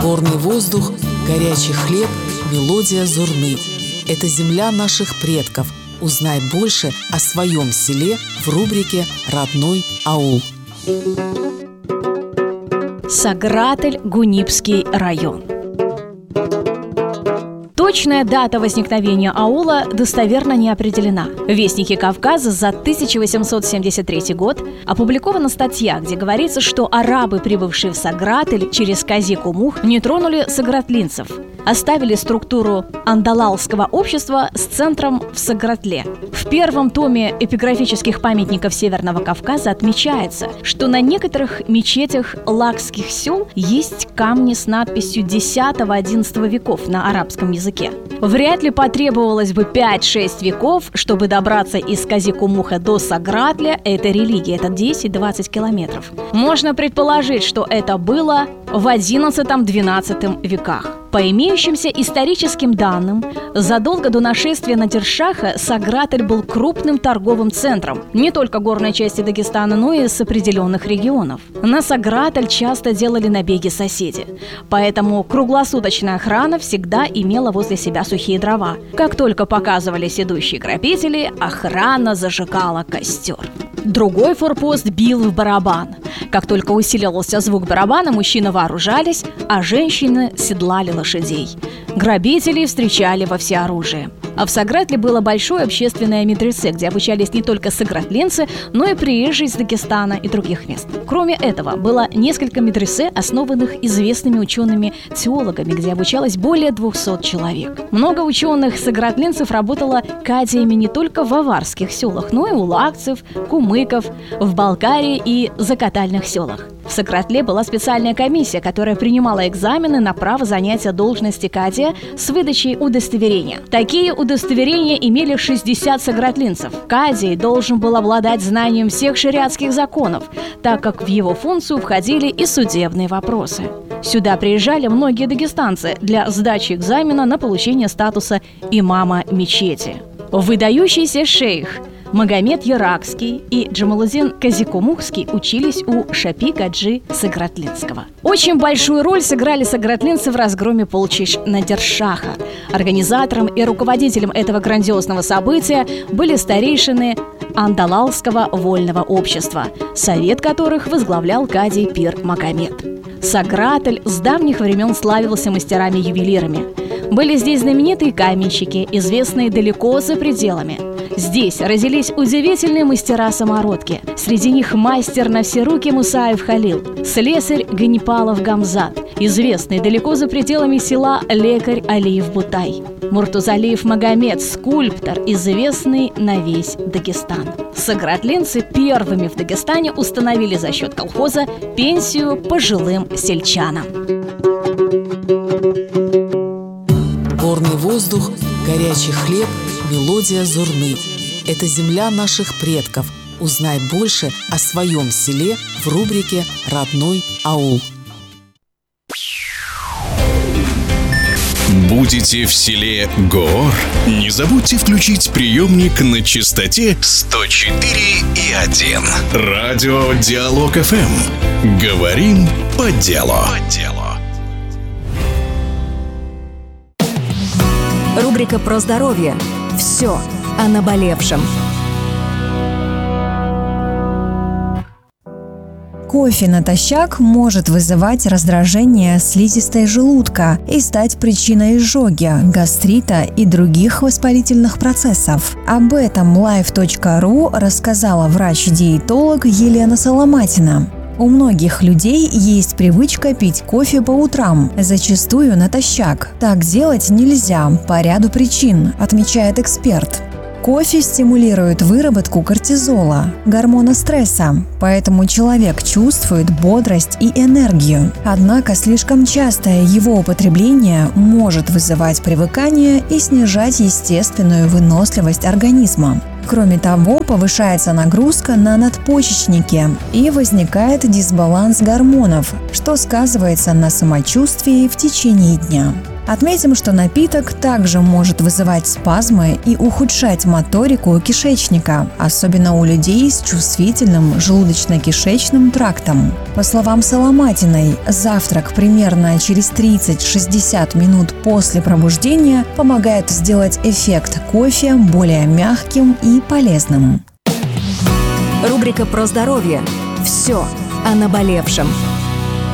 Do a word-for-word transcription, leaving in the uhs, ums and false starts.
Горный воздух, горячий хлеб, мелодия зурны. Это земля наших предков. Узнай больше о своем селе в рубрике «Родной аул». Сагратель, Гунипский район. Точная дата возникновения аула достоверно не определена. В Вестнике Кавказа за тысяча восемьсот семьдесят третий год опубликована статья, где говорится, что арабы, прибывшие в Сагратель через Кази-Кумух, не тронули сагратлинцев, оставили структуру андалалского общества с центром в Сагратле. В первом томе эпиграфических памятников Северного Кавказа отмечается, что на некоторых мечетях лакских сел есть камни с надписью десятого-одиннадцатого веков на арабском языке. Вряд ли потребовалось бы пять-шесть веков, чтобы добраться из Кази-Кумуха до Сагратля этой религии. Это десять-двадцать километров. Можно предположить, что это было в одиннадцатом-двенадцатом веках. По имеющимся историческим данным, задолго до нашествия Надиршаха Сагратель был крупным торговым центром не только горной части Дагестана, но и с определенных регионов. На Сагратель часто делали набеги соседи, поэтому круглосуточная охрана всегда имела возле себя сухие дрова. Как только показывались идущие грабители, охрана зажигала костер. Другой форпост бил в барабан. Как только усиливался звук барабана, мужчины вооружались, а женщины седлали лошадей. Грабителей встречали во всеоружии. А в Сагратле было большое общественное медресе, где обучались не только сагратлинцы, но и приезжие из Дагестана и других мест. Кроме этого, было несколько медресе, основанных известными учеными-теологами, где обучалось более двухсот человек. Много ученых-сагратлинцев работало кадиями не только в аварских селах, но и у лакцев, кумыков, в Балкарии и закатальных селах. В Сагратле была специальная комиссия, которая принимала экзамены на право занятия должности кадия с выдачей удостоверения. Такие удостоверения имели шестьдесят сагратлинцев. Кадий должен был обладать знанием всех шариатских законов, так как в его функцию входили и судебные вопросы. Сюда приезжали многие дагестанцы для сдачи экзамена на получение статуса имама мечети. Выдающийся шейх Магомед Яракский и Джамалудин Казикумухский учились у Шапи Гаджи Сагратлинского. Очень большую роль сыграли сагратлинцы в разгроме полчищ Надиршаха. Организатором и руководителем этого грандиозного события были старейшины Андалалского вольного общества, совет которых возглавлял кадий Пир Магомед. Сагратель с давних времен славился мастерами-ювелирами. Были здесь знаменитые каменщики, известные далеко за пределами. Здесь родились удивительные мастера-самородки. Среди них мастер на все руки Мусаев Халил, слесарь Ганипалов Гамзат, известный далеко за пределами села лекарь Алиев Бутай, Муртузалиев Магомед, скульптор, известный на весь Дагестан. Сагратлинцы первыми в Дагестане установили за счет колхоза пенсию пожилым сельчанам. Горный воздух, горячий хлеб, мелодия зурны. Это земля наших предков. Узнай больше о своем селе в рубрике «Родной аул». Будете в селе Гоор? Не забудьте включить приемник на частоте сто четыре и один. Радио Диалог эф эм. Говорим по делу. По делу. Рубрика про здоровье. Все о наболевшем. Кофе натощак может вызывать раздражение слизистой желудка и стать причиной изжоги, гастрита и других воспалительных процессов. Об этом лайф точка ру рассказала врач-диетолог Елена Соломатина. У многих людей есть привычка пить кофе по утрам, зачастую натощак. Так делать нельзя по ряду причин, отмечает эксперт. Кофе стимулирует выработку кортизола, гормона стресса, поэтому человек чувствует бодрость и энергию. Однако слишком частое его употребление может вызывать привыкание и снижать естественную выносливость организма. Кроме того, повышается нагрузка на надпочечники и возникает дисбаланс гормонов, что сказывается на самочувствии в течение дня. Отметим, что напиток также может вызывать спазмы и ухудшать моторику кишечника, особенно у людей с чувствительным желудочно-кишечным трактом. По словам Соломатиной, завтрак примерно через тридцать-шестьдесят минут после пробуждения помогает сделать эффект кофе более мягким и полезным. Рубрика про здоровье. Все о наболевшем.